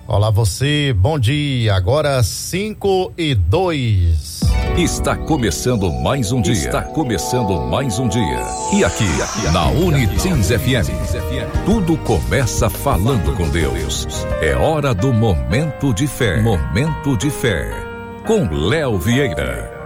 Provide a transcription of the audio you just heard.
Olá você, bom dia, agora 5:02. Está começando mais um dia. E aqui, na Unitins FM, tudo começa falando com Deus. É hora do Momento de Fé. Com Léo Vieira.